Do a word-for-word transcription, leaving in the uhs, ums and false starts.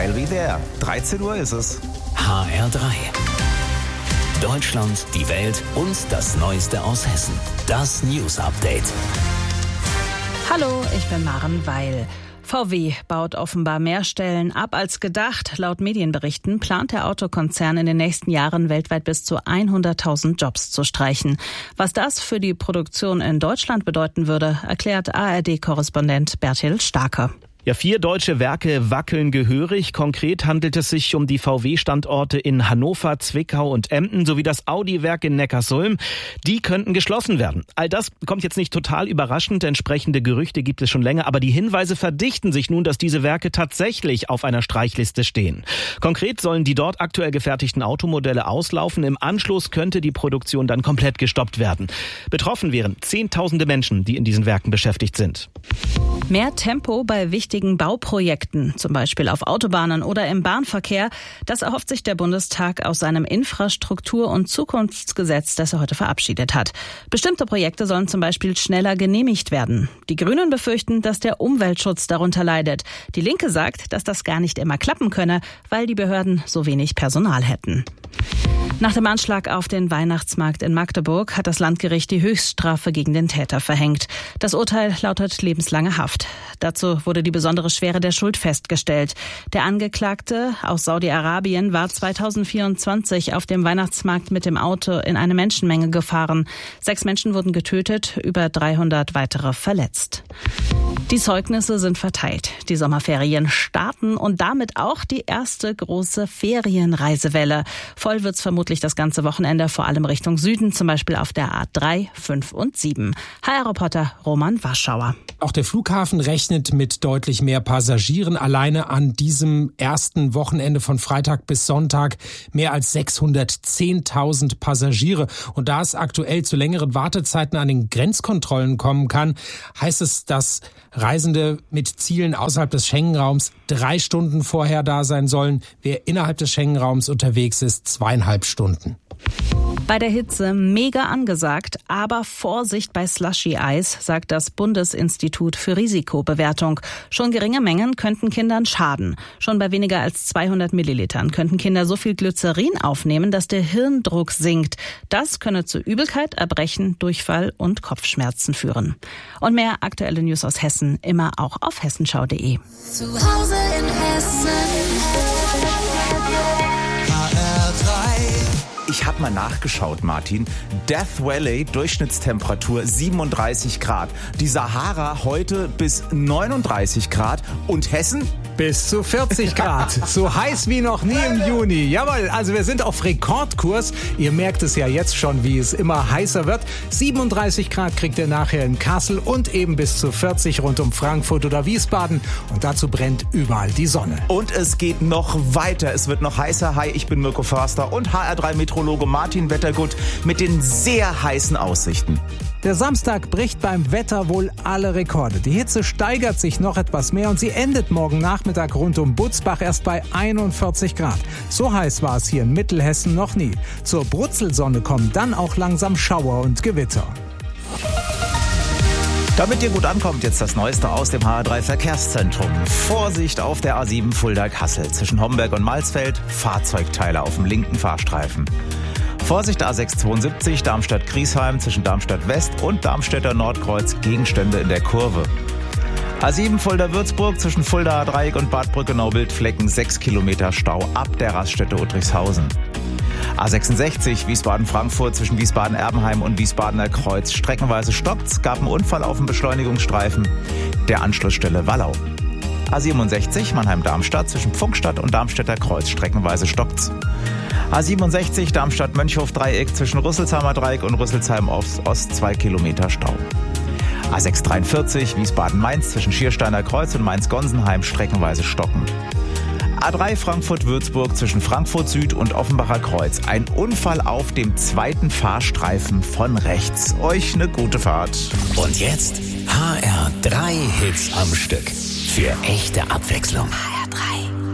I'll be there. dreizehn Uhr ist es. H R drei. Deutschland, die Welt und das Neueste aus Hessen. Das News Update. Hallo, ich bin Maren Weil. V W baut offenbar mehr Stellen ab als gedacht. Laut Medienberichten plant der Autokonzern in den nächsten Jahren weltweit bis zu hunderttausend Jobs zu streichen. Was das für die Produktion in Deutschland bedeuten würde, erklärt A R D-Korrespondent Bertil Starke. Ja, vier deutsche Werke wackeln gehörig. Konkret handelt es sich um die V W-Standorte in Hannover, Zwickau und Emden sowie das Audi-Werk in Neckarsulm. Die könnten geschlossen werden. All das kommt jetzt nicht total überraschend. Entsprechende Gerüchte gibt es schon länger. Aber die Hinweise verdichten sich nun, dass diese Werke tatsächlich auf einer Streichliste stehen. Konkret sollen die dort aktuell gefertigten Automodelle auslaufen. Im Anschluss könnte die Produktion dann komplett gestoppt werden. Betroffen wären Zehntausende Menschen, die in diesen Werken beschäftigt sind. Mehr Tempo bei wichtigen Bauprojekten, zum Beispiel auf Autobahnen oder im Bahnverkehr, das erhofft sich der Bundestag aus seinem Infrastruktur- und Zukunftsgesetz, das er heute verabschiedet hat. Bestimmte Projekte sollen zum Beispiel schneller genehmigt werden. Die Grünen befürchten, dass der Umweltschutz darunter leidet. Die Linke sagt, dass das gar nicht immer klappen könne, weil die Behörden so wenig Personal hätten. Nach dem Anschlag auf den Weihnachtsmarkt in Magdeburg hat das Landgericht die Höchststrafe gegen den Täter verhängt. Das Urteil lautet lebenslange Haft. Dazu wurde die besondere Schwere der Schuld festgestellt. Der Angeklagte aus Saudi-Arabien war zweitausendvierundzwanzig auf dem Weihnachtsmarkt mit dem Auto in eine Menschenmenge gefahren. Sechs Menschen wurden getötet, über dreihundert weitere verletzt. Die Zeugnisse sind verteilt. Die Sommerferien starten und damit auch die erste große Ferienreisewelle. Voll wird's vermutlich das ganze Wochenende, vor allem Richtung Süden, zum Beispiel auf der A drei, fünf und sieben. H R-Reporter Roman Warschauer. Auch der Flughafen rechnet mit deutlich mehr Passagieren. Alleine an diesem ersten Wochenende von Freitag bis Sonntag mehr als sechshundertzehntausend Passagiere. Und da es aktuell zu längeren Wartezeiten an den Grenzkontrollen kommen kann, heißt es, dass Reisende mit Zielen außerhalb des Schengen-Raums drei Stunden vorher da sein sollen. Wer innerhalb des Schengen-Raums unterwegs ist, zweieinhalb Stunden. Bei der Hitze mega angesagt, aber Vorsicht bei Slushy-Eis, sagt das Bundesinstitut für Risikobewertung. Schon geringe Mengen könnten Kindern schaden. Schon bei weniger als zweihundert Millilitern könnten Kinder so viel Glycerin aufnehmen, dass der Hirndruck sinkt. Das könne zu Übelkeit, Erbrechen, Durchfall und Kopfschmerzen führen. Und mehr aktuelle News aus Hessen immer auch auf hessenschau punkt de. Zu Hause in Hessen. Ich habe mal nachgeschaut, Martin. Death Valley, Durchschnittstemperatur siebenunddreißig Grad. Die Sahara heute bis neununddreißig Grad. Und Hessen? Bis zu vierzig Grad. So heiß wie noch nie im Juni. Jawohl, also wir sind auf Rekordkurs. Ihr merkt es ja jetzt schon, wie es immer heißer wird. siebenunddreißig Grad kriegt ihr nachher in Kassel und eben bis zu vierzig rund um Frankfurt oder Wiesbaden. Und dazu brennt überall die Sonne. Und es geht noch weiter. Es wird noch heißer. Hi, ich bin Mirko Förster und H R drei Meteorologe Martin Wettergut mit den sehr heißen Aussichten. Der Samstag bricht beim Wetter wohl alle Rekorde. Die Hitze steigert sich noch etwas mehr und sie endet morgen Nachmittag rund um Butzbach erst bei einundvierzig Grad. So heiß war es hier in Mittelhessen noch nie. Zur Brutzelsonne kommen dann auch langsam Schauer und Gewitter. Damit ihr gut ankommt, jetzt das Neueste aus dem H R drei Verkehrszentrum. Vorsicht auf der A sieben Fulda-Kassel. Zwischen Homberg und Malsfeld Fahrzeugteile auf dem linken Fahrstreifen. Vorsicht A sechs zweiundsiebzig Darmstadt-Griesheim zwischen Darmstadt-West und Darmstädter Nordkreuz Gegenstände in der Kurve. A sieben Fulda-Würzburg zwischen Fuldaer Dreieck und Bad Brückenau-Bildflecken sechs Kilometer Stau ab der Raststätte Uttrichshausen. A sechsundsechzig Wiesbaden-Frankfurt zwischen Wiesbaden-Erbenheim und Wiesbadener Kreuz streckenweise stoppt. Gab einen Unfall auf dem Beschleunigungsstreifen der Anschlussstelle Wallau. A siebenundsechzig Mannheim-Darmstadt zwischen Pfunkstadt und Darmstädter Kreuz streckenweise stoppt's. A siebenundsechzig Darmstadt-Mönchhof-Dreieck zwischen Rüsselsheimer Dreieck und Rüsselsheim-Ost zwei Kilometer Stau. A sechs dreiundvierzig Wiesbaden-Mainz zwischen Schiersteiner Kreuz und Mainz-Gonsenheim streckenweise stockend. A drei Frankfurt-Würzburg zwischen Frankfurt Süd und Offenbacher Kreuz. Ein Unfall auf dem zweiten Fahrstreifen von rechts. Euch eine gute Fahrt. Und jetzt H R drei Hits am Stück. Für echte Abwechslung.